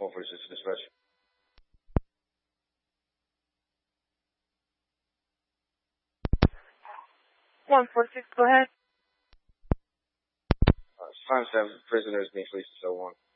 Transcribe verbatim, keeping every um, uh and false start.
one forty-six dispatch. one forty-six, go ahead. Uh, it's time seven prisoners being released to cell one.